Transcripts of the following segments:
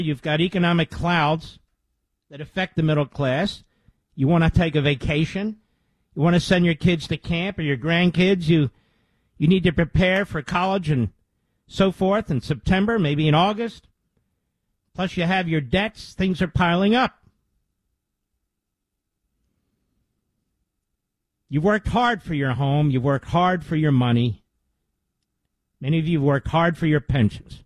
You've got economic clouds that affect the middle class. You want to take a vacation. You want to send your kids to camp or your grandkids. You need to prepare for college and so forth in September, maybe in August. Plus you have your debts. Things are piling up. You've worked hard for your home. You've worked hard for your money. Many of you have worked hard for your pensions.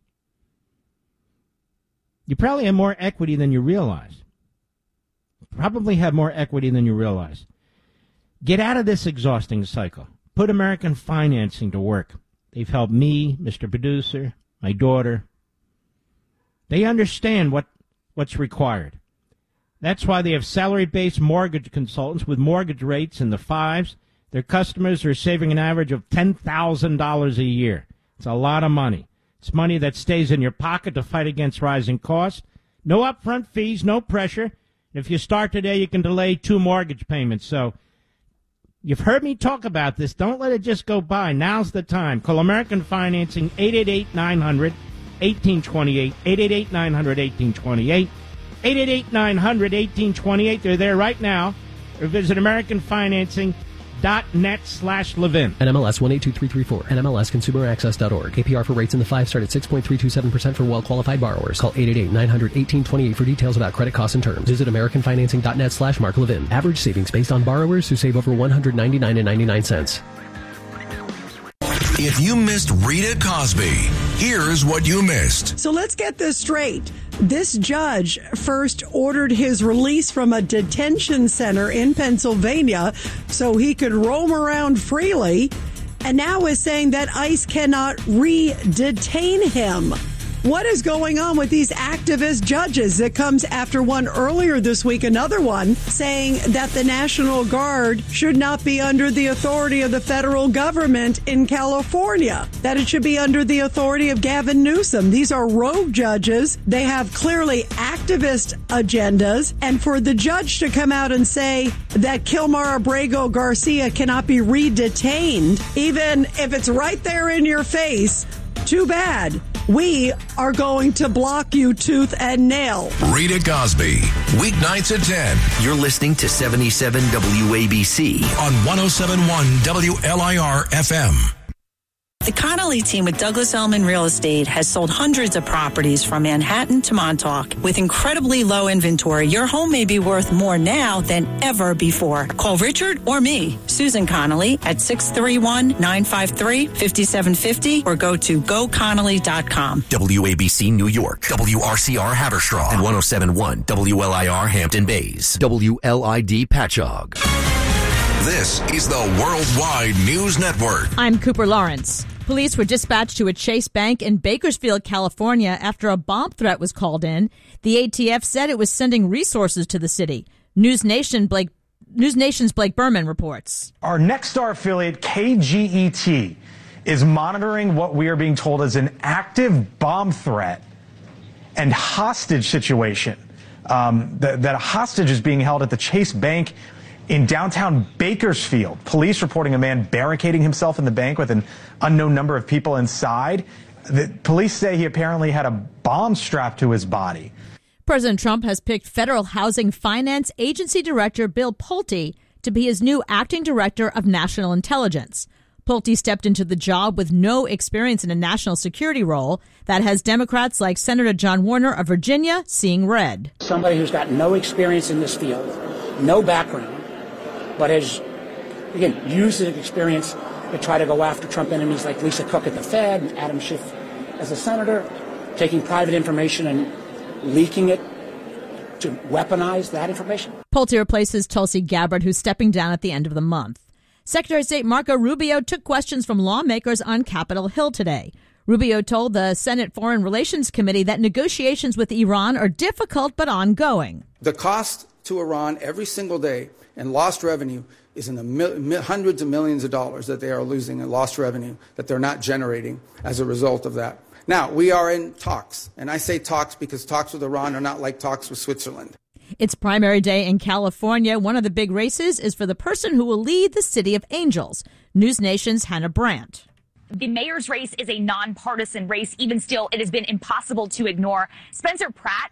You probably have more equity than you realize. Probably have more equity than you realize. Get out of this exhausting cycle. Put American financing to work. They've helped me, Mr. Producer, my daughter. They understand what's required. That's why they have salary-based mortgage consultants with mortgage rates in the fives. Their customers are saving an average of $10,000 a year. It's a lot of money. It's money that stays in your pocket to fight against rising costs. No upfront fees, no pressure. If you start today, you can delay 2 mortgage payments. So you've heard me talk about this. Don't let it just go by. Now's the time. Call American Financing, 888-900-1828, 888-900-1828, 888-900-1828. They're there right now. Or visit AmericanFinancing.net/Levin. NMLS 182334. NMLSConsumerAccess.org. APR for rates in the 5 start at 6.327% for well-qualified borrowers. Call 888-900-1828 for details about credit costs and terms. Visit AmericanFinancing.net/Mark Levin. Average savings based on borrowers who save over $199.99. If you missed Rita Cosby, here's what you missed. So let's get this straight. This judge first ordered his release from a detention center in Pennsylvania so he could roam around freely, and now is saying that ICE cannot re-detain him. What is going on with these activist judges? It comes after one earlier this week, another one, saying that the National Guard should not be under the authority of the federal government in California, that it should be under the authority of Gavin Newsom. These are rogue judges. They have clearly activist agendas. And for the judge to come out and say that Kilmar Abrego Garcia cannot be re-detained, even if it's right there in your face, too bad. We are going to block you tooth and nail. Rita Cosby, weeknights at 10. You're listening to 77 WABC on 107.1 WLIR FM. The Connolly team with Douglas Elliman Real Estate has sold hundreds of properties from Manhattan to Montauk. With incredibly low inventory, your home may be worth more now than ever before. Call Richard or me, Susan Connolly, at 631-953-5750 or go to goconnolly.com. WABC New York, WRCR Haverstraw, and 107.1 WLIR Hampton Bays, WLID Patchogue. This is the Worldwide News Network. I'm Cooper Lawrence. Police were dispatched to a Chase Bank in Bakersfield, California, after a bomb threat was called in. The ATF said it was sending resources to the city. News Nation's Blake Berman reports. Our Nexstar affiliate, KGET, is monitoring what we are being told is an active bomb threat and hostage situation. That a hostage is being held at the Chase Bank in downtown Bakersfield. Police reporting a man barricading himself in the bank with an unknown number of people inside. The police say he apparently had a bomb strapped to his body. President Trump has picked Federal Housing Finance Agency Director Bill Pulte to be his new acting director of national intelligence. Pulte stepped into the job with no experience in a national security role that has Democrats like Senator John Warner of Virginia seeing red. Somebody who's got no experience in this field, no background, but has, again, used his experience to try to go after Trump enemies like Lisa Cook at the Fed and Adam Schiff as a senator, taking private information and leaking it to weaponize that information. Pulte replaces Tulsi Gabbard, who's stepping down at the end of the month. Secretary of State Marco Rubio took questions from lawmakers on Capitol Hill today. Rubio told the Senate Foreign Relations Committee that negotiations with Iran are difficult but ongoing. The cost to Iran every single day and lost revenue is in the hundreds of millions of dollars that they are losing in lost revenue that they're not generating as a result of that. Now, we are in talks, and I say talks because talks with Iran are not like talks with Switzerland. It's primary day in California. One of the big races is for the person who will lead the City of Angels. News Nation's Hannah Brandt. The mayor's race is a nonpartisan race. Even still, it has been impossible to ignore. Spencer Pratt